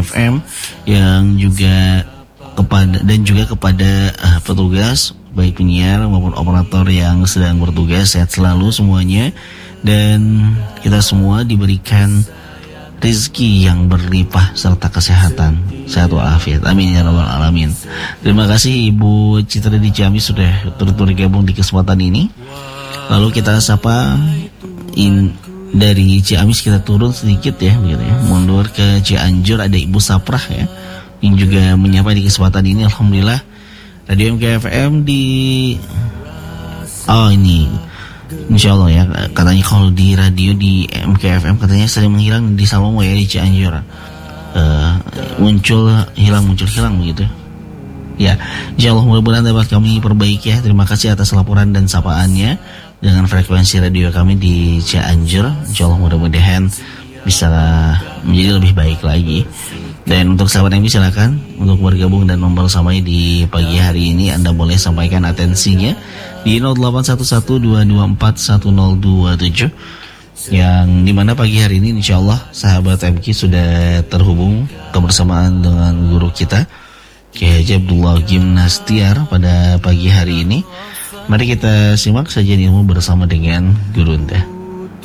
MKFM yang juga kepada petugas baik penyiar maupun operator yang sedang bertugas. Sehat selalu semuanya, dan kita semua diberikan rezeki yang berlimpah serta kesehatan, sehat walafiat. Amin ya rabbal alamin. Terima kasih Ibu Citra di Ciamis sudah turut bergabung di kesempatan ini. Lalu kita sapa dari Ciamis, kita turun sedikit ya, gitu ya. Mundur ke Cianjur, ada Ibu Saprah ya, yang juga menyapa di kesempatan ini. Alhamdulillah Radio MKFM di ini Insya Allah ya, katanya kalau di radio di MKFM katanya sering menghilang di Salomo ya, di Cianjur muncul hilang begitu ya. Insya Allah mudah-mudahan dapat kami perbaiki ya. Terima kasih atas laporan dan sapaannya dengan frekuensi radio kami di Cianjur. Insya Allah mudah-mudahan bisa menjadi lebih baik lagi. Dan untuk sahabat yang silakan untuk bergabung dan membersamai di pagi hari ini. Anda boleh sampaikan atensinya di 0811224107, yang dimana pagi hari ini insya Allah sahabat MK sudah terhubung kebersamaan dengan guru kita Kiai Haji Abdullah Gimnastiar pada pagi hari ini. Mari kita simak saja ilmu bersama dengan guru Anda.